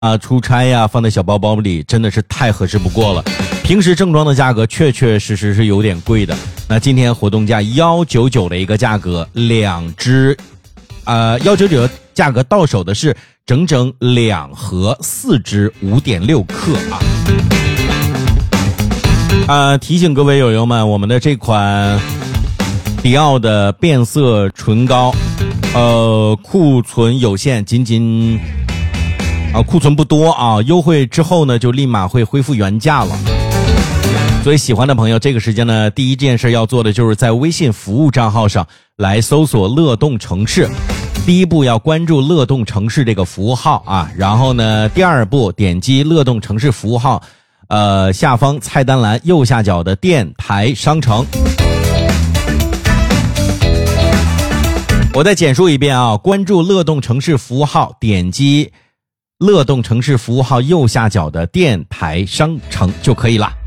出差呀，放在小包包里真的是太合适不过了。平时正装的价格确确实实是有点贵的。那今天活动价199的一个价格，2支，199价格到手的是整整2盒4支5.6克提醒各位友友们，我们的这款迪奥的变色唇膏，库存有限，库存不多优惠之后呢，就立马会恢复原价了。所以喜欢的朋友，这个时间呢，第一件事要做的就是在微信服务账号上来搜索乐动城市。第一步要关注乐动城市这个服务号然后呢，第二步点击乐动城市服务号，下方菜单栏右下角的电台商城。我再简述一遍关注乐动城市服务号，点击乐动城市服务号右下角的电台商城就可以了。